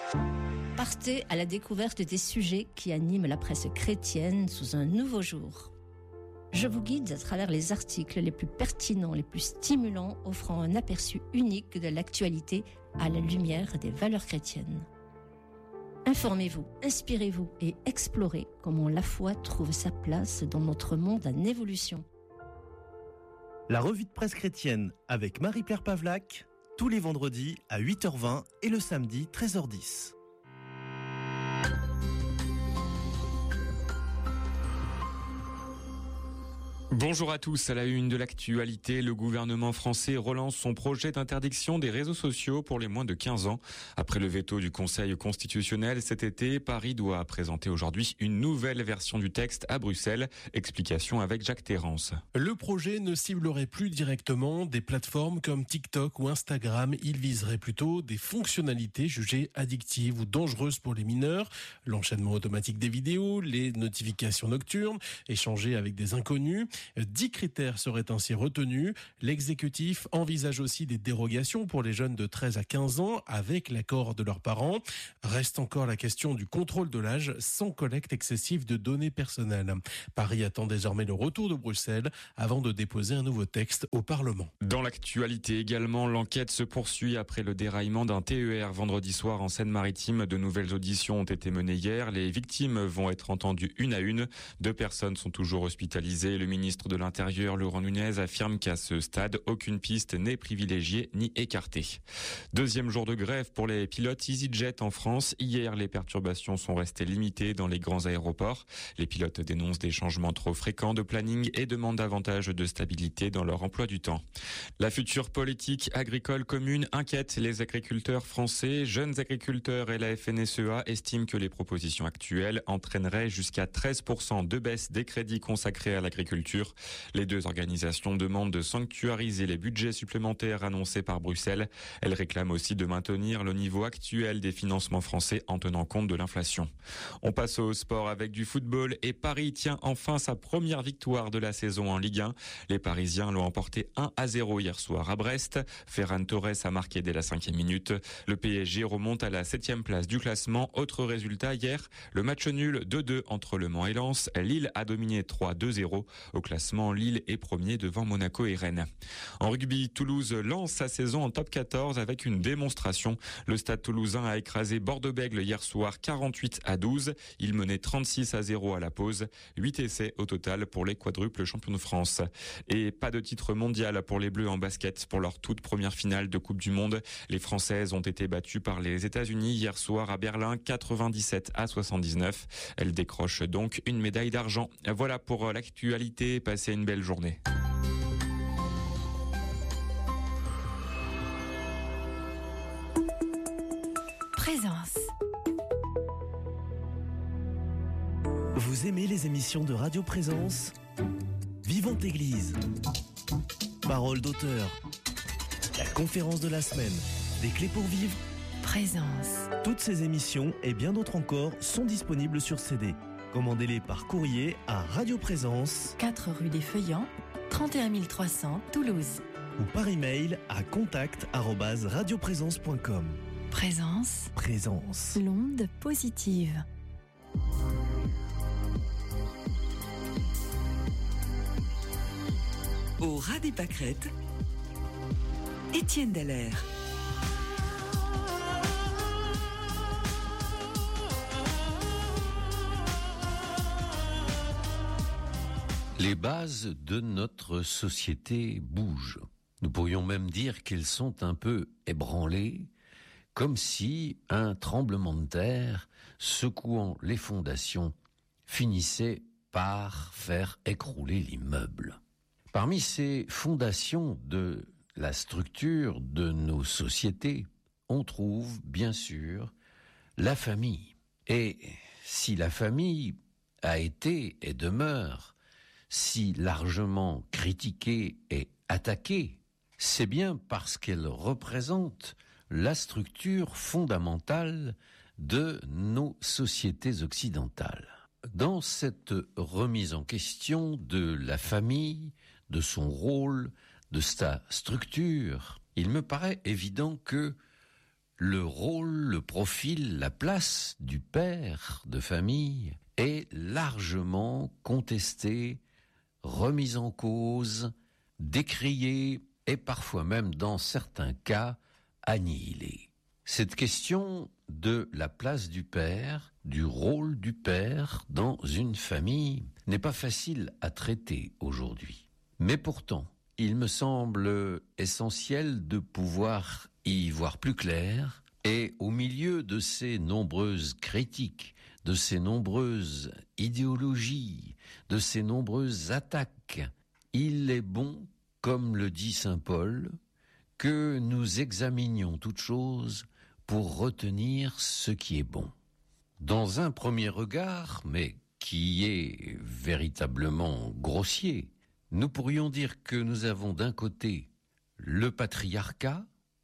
Partez à la découverte des sujets qui animent la presse chrétienne sous un nouveau jour. Je vous guide à travers les articles les plus pertinents, les plus stimulants, offrant un aperçu unique de l'actualité à la lumière des valeurs chrétiennes. Informez-vous, inspirez-vous et explorez comment la foi trouve sa place dans notre monde en évolution. La revue de presse chrétienne avec Marie-Pierre Pavlac, tous les vendredis à 8h20 et le samedi 13h10. Bonjour à tous, à la une de l'actualité, le gouvernement français relance son projet d'interdiction des réseaux sociaux pour les moins de 15 ans. Après le veto du Conseil constitutionnel cet été, Paris doit présenter aujourd'hui une nouvelle version du texte à Bruxelles. Explication avec Jacques Terrance. Le projet ne ciblerait plus directement des plateformes comme TikTok ou Instagram. Il viserait plutôt des fonctionnalités jugées addictives ou dangereuses pour les mineurs. L'enchaînement automatique des vidéos, les notifications nocturnes, échangées avec des inconnus. 10 critères seraient ainsi retenus. L'exécutif envisage aussi des dérogations pour les jeunes de 13 à 15 ans avec l'accord de leurs parents. Reste encore la question du contrôle de l'âge sans collecte excessive de données personnelles. Paris attend désormais le retour de Bruxelles avant de déposer un nouveau texte au Parlement. Dans l'actualité également, l'enquête se poursuit après le déraillement d'un TER vendredi soir en Seine-Maritime. De nouvelles auditions ont été menées hier. Les victimes vont être entendues une à une. 2 personnes sont toujours hospitalisées. Le ministre de l'Intérieur, Laurent Nunez, affirme qu'à ce stade, aucune piste n'est privilégiée ni écartée. Deuxième jour de grève pour les pilotes EasyJet en France. Hier, les perturbations sont restées limitées dans les grands aéroports. Les pilotes dénoncent des changements trop fréquents de planning et demandent davantage de stabilité dans leur emploi du temps. La future politique agricole commune inquiète les agriculteurs français. Jeunes agriculteurs et la FNSEA estiment que les propositions actuelles entraîneraient jusqu'à 13% de baisse des crédits consacrés à l'agriculture. Les 2 organisations demandent de sanctuariser les budgets supplémentaires annoncés par Bruxelles. Elles réclament aussi de maintenir le niveau actuel des financements français en tenant compte de l'inflation. On passe au sport avec du football et Paris tient enfin sa première victoire de la saison en Ligue 1. Les Parisiens l'ont emporté 1-0 hier soir à Brest. Ferran Torres a marqué dès la 5e minute. Le PSG remonte à la 7e place du classement. Autre résultat hier, le match nul 2-2 entre Le Mans et Lens. Lille a dominé 3-2-0. Au classement, Lille est premier devant Monaco et Rennes. En rugby, Toulouse lance sa saison en top 14 avec une démonstration. Le Stade toulousain a écrasé Bordeaux-Bègles hier soir 48-12. Il menait 36-0 à la pause. 8 essais au total pour les quadruples champions de France. Et pas de titre mondial pour les Bleus en basket pour leur toute première finale de Coupe du Monde. Les Françaises ont été battues par les États-Unis hier soir à Berlin 97-79. Elles décrochent donc une médaille d'argent. Voilà pour l'actualité. Passez une belle journée. Présence. Vous aimez les émissions de Radio Présence ? Vivante Église, Parole d'auteur, la conférence de la semaine, des clés pour vivre. Présence. Toutes ces émissions et bien d'autres encore sont disponibles sur CD. Commandez-les par courrier à Radio Présence, 4 rue des Feuillants, 31 300 Toulouse. ou par email à contact@radioprésence.com. Présence. Présence. L'onde positive. Au ras des pâquerettes, Étienne Dallaire. Les bases de notre société bougent. Nous pourrions même dire qu'elles sont un peu ébranlées, comme si un tremblement de terre, secouant les fondations, finissait par faire écrouler l'immeuble. Parmi ces fondations de la structure de nos sociétés, on trouve bien sûr la famille. Et si la famille a été et demeure si largement critiquée et attaquée, c'est bien parce qu'elle représente la structure fondamentale de nos sociétés occidentales. Dans cette remise en question de la famille, de son rôle, de sa structure, il me paraît évident que le rôle, le profil, la place du père de famille est largement contesté, remis en cause, décrié et parfois même dans certains cas annihilé. Cette question de la place du père, du rôle du père dans une famille n'est pas facile à traiter aujourd'hui. Mais pourtant, il me semble essentiel de pouvoir y voir plus clair et au milieu de ces nombreuses critiques, de ces nombreuses idéologies, de ces nombreuses attaques, il est bon, comme le dit saint Paul, que nous examinions toutes choses pour retenir ce qui est bon. Dans un premier regard, mais qui est véritablement grossier, nous pourrions dire que nous avons d'un côté le patriarcat,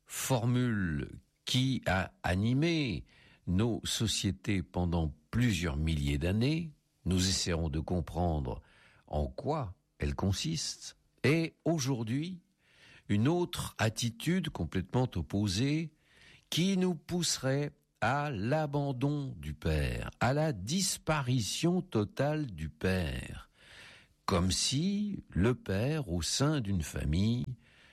formule qui a animé nos sociétés pendant plusieurs milliers d'années. Nous essaierons de comprendre en quoi elle consiste. Et aujourd'hui, une autre attitude complètement opposée qui nous pousserait à l'abandon du père, à la disparition totale du père, comme si le père au sein d'une famille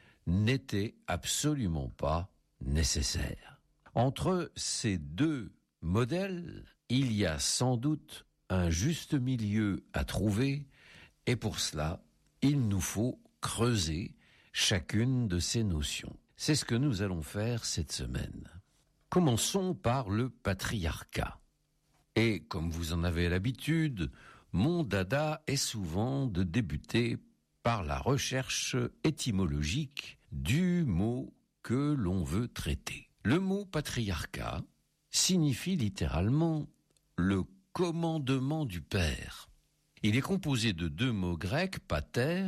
n'était absolument pas nécessaire. Entre ces deux modèles, il y a sans doute un juste milieu à trouver, et pour cela, il nous faut creuser chacune de ces notions. C'est ce que nous allons faire cette semaine. Commençons par le patriarcat. Et comme vous en avez l'habitude, mon dada est souvent de débuter par la recherche étymologique du mot que l'on veut traiter. Le mot patriarcat signifie littéralement le commandement du père. Il est composé de deux mots grecs, pater,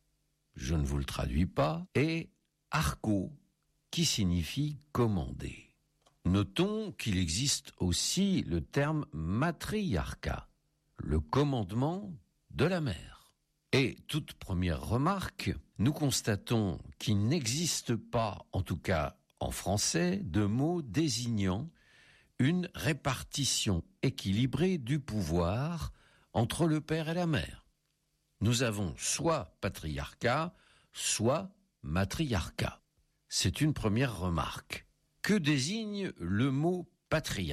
je ne vous le traduis pas, et archo, qui signifie commander. Notons qu'il existe aussi le terme matriarcat, le commandement de la mère. Et toute première remarque, nous constatons qu'il n'existe pas, en tout cas en français, de mot désignant une répartition équilibrée du pouvoir entre le père et la mère. Nous avons soit patriarcat, soit matriarcat. C'est une première remarque. Que désigne le mot patriarche ?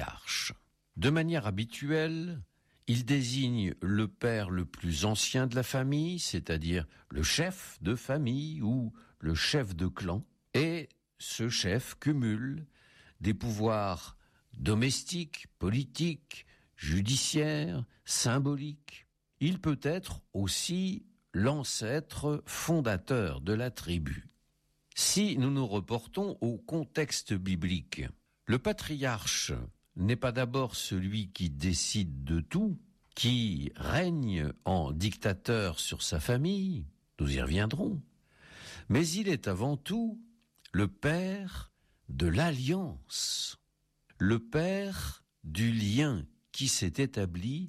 De manière habituelle, il désigne le père le plus ancien de la famille, c'est-à-dire le chef de famille ou le chef de clan, et ce chef cumule des pouvoirs domestiques, politiques, judiciaires, symboliques. Il peut être aussi l'ancêtre fondateur de la tribu. Si nous nous reportons au contexte biblique, le patriarche n'est pas d'abord celui qui décide de tout, qui règne en dictateur sur sa famille, nous y reviendrons, mais il est avant tout le père de l'alliance, le père du lien qui s'est établi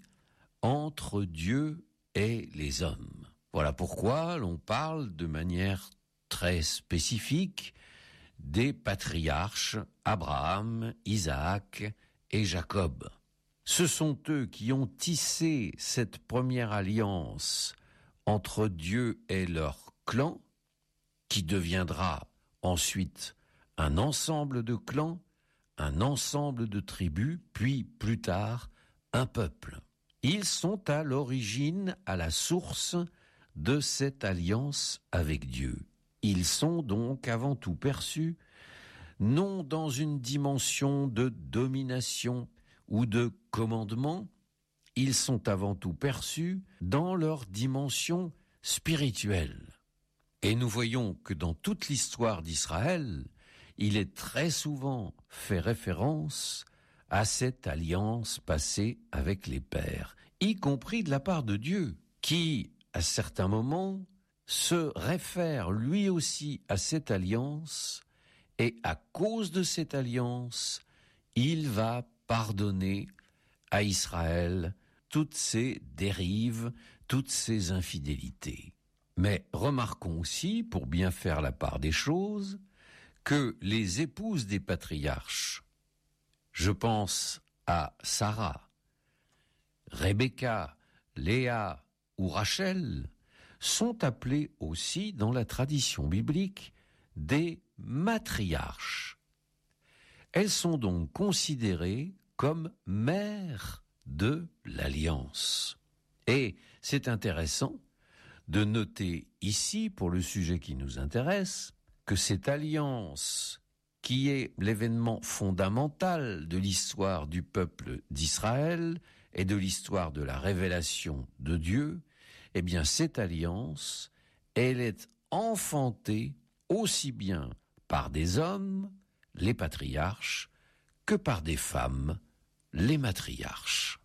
entre Dieu et les hommes. Voilà pourquoi l'on parle de manière très spécifique des patriarches Abraham, Isaac et Jacob. Ce sont eux qui ont tissé cette première alliance entre Dieu et leur clan, qui deviendra ensuite un ensemble de clans, un ensemble de tribus, puis plus tard un peuple. Ils sont à l'origine, à la source de cette alliance avec Dieu. Ils sont donc avant tout perçus non dans une dimension de domination ou de commandement, ils sont avant tout perçus dans leur dimension spirituelle. Et nous voyons que dans toute l'histoire d'Israël, il est très souvent fait référence à cette alliance passée avec les pères, y compris de la part de Dieu, qui, à certains moments, se réfère lui aussi à cette alliance, et à cause de cette alliance, il va pardonner à Israël toutes ses dérives, toutes ses infidélités. Mais remarquons aussi, pour bien faire la part des choses, que les épouses des patriarches Je pense à Sarah, Rebecca, Léa ou Rachel sont appelées aussi dans la tradition biblique des matriarches. Elles sont donc considérées comme mères de l'alliance. Et c'est intéressant de noter ici, pour le sujet qui nous intéresse, que cette alliance, qui est l'événement fondamental de l'histoire du peuple d'Israël et de l'histoire de la révélation de Dieu, eh bien cette alliance, elle est enfantée aussi bien par des hommes, les patriarches, que par des femmes, les matriarches.